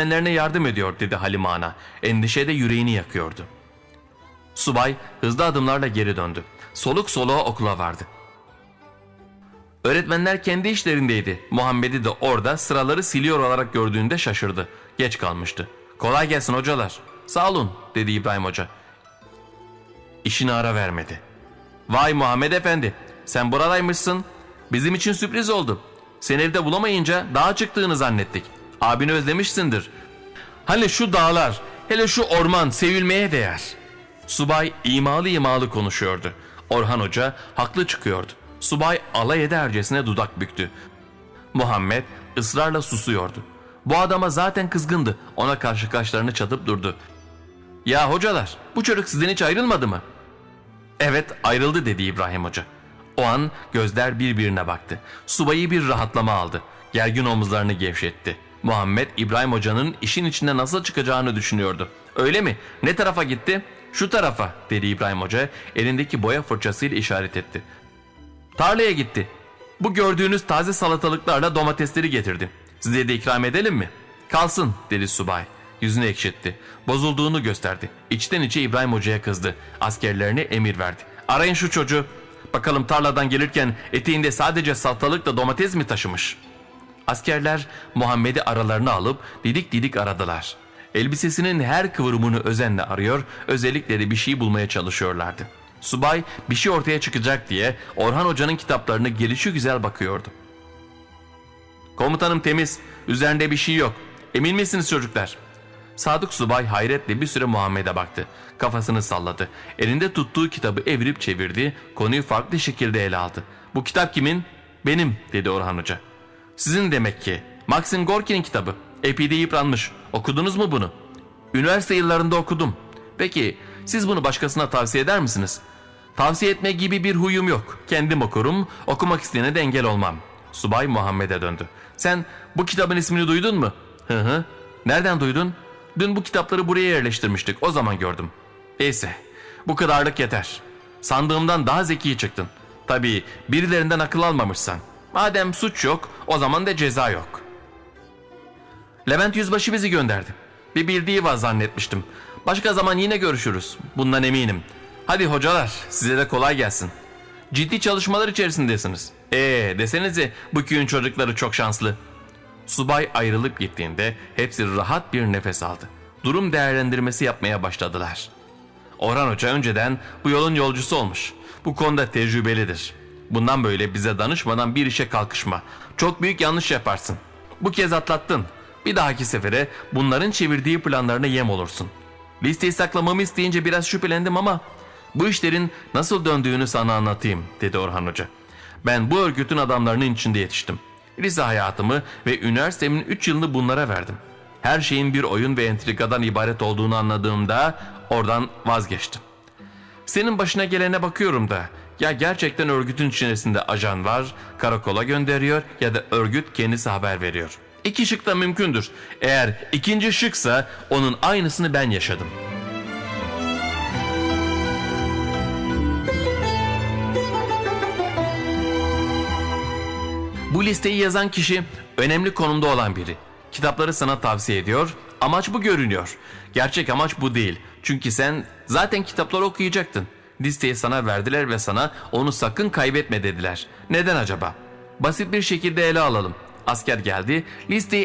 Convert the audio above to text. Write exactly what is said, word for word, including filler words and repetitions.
öğretmenlerine yardım ediyor dedi Halime Ana. Endişe de yüreğini yakıyordu. Subay hızlı adımlarla geri döndü. Soluk soluğa okula vardı. Öğretmenler kendi işlerindeydi. Muhammed'i de orada sıraları siliyor olarak gördüğünde şaşırdı. Geç kalmıştı. Kolay gelsin hocalar. Sağ olun dedi İbrahim Hoca. İşine ara vermedi. Vay Muhammed Efendi, sen buradaymışsın. Bizim için sürpriz oldu. Seni evde bulamayınca dağa çıktığını zannettik. Abini özlemişsindir. Hani şu dağlar, hele şu orman sevilmeye değer. Subay imalı imalı konuşuyordu. Orhan Hoca haklı çıkıyordu. Subay alay edercesine dudak büktü. Muhammed ısrarla susuyordu. Bu adama zaten kızgındı. Ona karşı kaşlarını çatıp durdu. Ya hocalar, bu çocuk sizden hiç ayrılmadı mı? Evet, ayrıldı dedi İbrahim Hoca. O an gözler birbirine baktı. Subayı bir rahatlama aldı. Gergin omuzlarını gevşetti. Muhammed İbrahim Hoca'nın işin içinde nasıl çıkacağını düşünüyordu. Öyle mi? Ne tarafa gitti? Şu tarafa dedi İbrahim Hoca elindeki boya fırçasıyla işaret etti. Tarlaya gitti. Bu gördüğünüz taze salatalıklarla domatesleri getirdi. Size de ikram edelim mi? Kalsın dedi subay. Yüzünü ekşitti. Bozulduğunu gösterdi. İçten içe İbrahim Hoca'ya kızdı. Askerlerine emir verdi. Arayın şu çocuğu. Bakalım tarladan gelirken eteğinde sadece salatalıkla domates mi taşımış? Askerler Muhammed'i aralarına alıp didik didik aradılar. Elbisesinin her kıvrımını özenle arıyor, özellikle de bir şey bulmaya çalışıyorlardı. Subay bir şey ortaya çıkacak diye Orhan Hoca'nın kitaplarını gelişigüzel bakıyordu. Komutanım temiz, üzerinde bir şey yok. Emin misiniz çocuklar? Sadık subay hayretle bir süre Muhammed'e baktı. Kafasını salladı. Elinde tuttuğu kitabı evirip çevirdi. Konuyu farklı şekilde ele aldı. Bu kitap kimin? Benim dedi Orhan Hoca. Sizin demek ki. Maxim Gorki'nin kitabı. Epey de yıpranmış. Okudunuz mu bunu? Üniversite yıllarında okudum. Peki siz bunu başkasına tavsiye eder misiniz? Tavsiye etme gibi bir huyum yok. Kendim okurum. Okumak isteyene de engel olmam. Subay Muhammed'e döndü. Sen bu kitabın ismini duydun mu? Hı hı. Nereden duydun? Dün bu kitapları buraya yerleştirmiştik. O zaman gördüm. Neyse. Bu kadarlık yeter. Sandığımdan daha zeki çıktın. Tabii birilerinden akıl almamışsan. Madem suç yok, o zaman da ceza yok. Levent Yüzbaşı bizi gönderdi. Bir bildiği var zannetmiştim. Başka zaman yine görüşürüz. Bundan eminim. Hadi hocalar, size de kolay gelsin. Ciddi çalışmalar içerisindesiniz. Eee desenize bu köyün çocukları çok şanslı. Subay ayrılıp gittiğinde hepsi rahat bir nefes aldı. Durum değerlendirmesi yapmaya başladılar. Orhan Hoca önceden bu yolun yolcusu olmuş. Bu konuda tecrübelidir. Bundan böyle bize danışmadan bir işe kalkışma. Çok büyük yanlış yaparsın. Bu kez atlattın. Bir dahaki sefere bunların çevirdiği planlarına yem olursun. Listeyi saklamamı isteyince biraz şüphelendim ama bu işlerin nasıl döndüğünü sana anlatayım dedi Orhan Hoca. Ben bu örgütün adamlarının içinde yetiştim. Lise hayatımı ve üniversitemin üç yılını bunlara verdim. Her şeyin bir oyun ve entrikadan ibaret olduğunu anladığımda oradan vazgeçtim. Senin başına gelene bakıyorum da ya gerçekten örgütün içerisinde ajan var, karakola gönderiyor ya da örgüt kendisi haber veriyor. İki şık da mümkündür. Eğer ikinci şıksa onun aynısını ben yaşadım. Bu listeyi yazan kişi önemli konumda olan biri. Kitapları sana tavsiye ediyor. Amaç bu görünüyor. Gerçek amaç bu değil. Çünkü sen zaten kitapları okuyacaktın. Listeyi sana verdiler ve sana onu sakın kaybetme dediler. Neden acaba? Basit bir şekilde ele alalım. Asker geldi, listeyi